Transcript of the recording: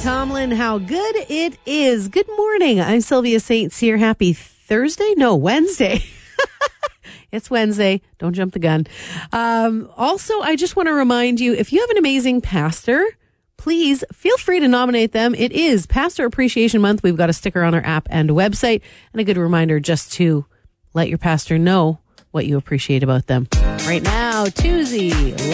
Tomlin, how good it is. Good morning. I'm Sylvia St. Cyr. Happy Thursday? No, Wednesday. It's Wednesday. Don't jump the gun. Also, I just want to remind you, if you have an amazing pastor, please feel free to nominate them. It is Pastor Appreciation Month. We've got a sticker on our app and website, and a good reminder just to let your pastor know what you appreciate about them. Right now, Tuesday.